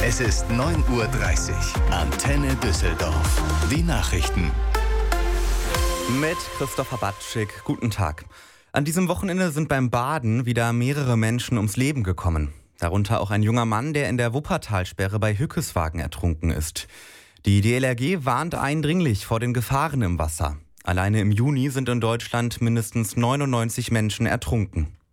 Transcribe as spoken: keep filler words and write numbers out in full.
Es ist neun Uhr dreißig. Antenne Düsseldorf. Die Nachrichten. Mit Christopher Batschik. Guten Tag. An diesem Wochenende sind beim Baden wieder mehrere Menschen ums Leben gekommen. Darunter auch ein junger Mann, der in der Wuppertalsperre bei Hückeswagen ertrunken ist. Die D L R G warnt eindringlich vor den Gefahren im Wasser. Alleine im Juni sind in Deutschland mindestens neunundneunzig Menschen ertrunken.